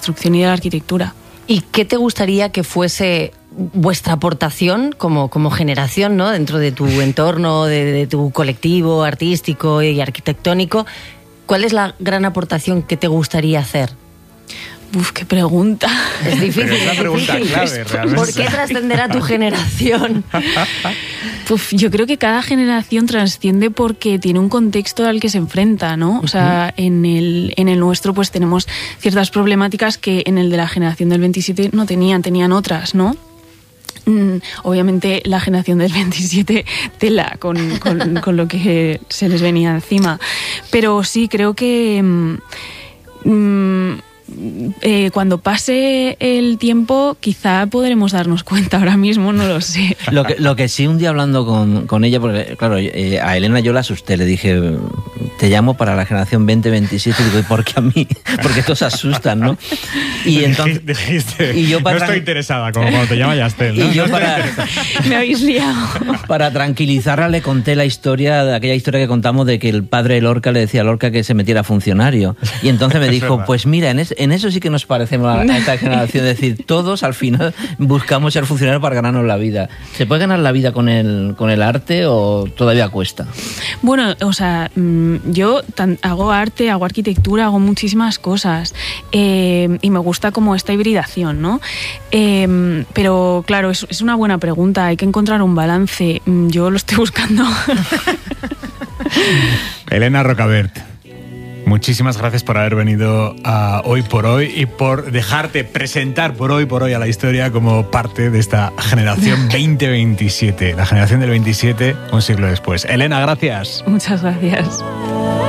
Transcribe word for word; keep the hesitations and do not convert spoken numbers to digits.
construcción y de la arquitectura. ¿Y qué te gustaría que fuese vuestra aportación como, como generación, ¿no? Dentro de tu entorno, de, de tu colectivo artístico y arquitectónico? ¿Cuál es la gran aportación que te gustaría hacer? Uf, qué pregunta. Es difícil. Pero es la pregunta clave, realmente. ¿Por qué trascenderá tu generación? Uf, yo creo que cada generación trasciende porque tiene un contexto al que se enfrenta, ¿no? O sea, uh-huh. en el, en el nuestro pues tenemos ciertas problemáticas que en el de la generación del veintisiete no tenían, tenían otras, ¿no? Mm, obviamente la generación del veintisiete tela con, con, con lo que se les venía encima. Pero sí, creo que... Mm, Eh, cuando pase el tiempo quizá podremos darnos cuenta, ahora mismo no lo sé. Lo que, lo que sí, un día hablando con, con ella, porque claro, eh, a Elena yo la asusté, le dije, te llamo para la generación veinte veintisiete, y digo, ¿y por qué a mí? Porque todos asustan, ¿no? Y entonces dijiste, y yo para, no estoy interesada, como cuando te llama Yastel, ¿no? Y yo para, me habéis liado. Para tranquilizarla le conté la historia, de aquella historia que contamos de que el padre de Lorca le decía a Lorca que se metiera funcionario. Y entonces me dijo, pues mira, en, es, en eso sí que nos parecemos a, a esta generación, es decir, todos al final buscamos ser funcionarios para ganarnos la vida. ¿Se puede ganar la vida con el, con el arte o todavía cuesta? Bueno, o sea, yo hago arte, hago arquitectura, hago muchísimas cosas eh, y me gusta como esta hibridación, ¿no? Eh, pero claro, es, es una buena pregunta, hay que encontrar un balance, yo lo estoy buscando. Elena Rocabert, muchísimas gracias por haber venido a Hoy por Hoy y por dejarte presentar por hoy por hoy a la historia como parte de esta generación veinte veintisiete, la generación del veintisiete, un siglo después. Elena, gracias. Muchas gracias.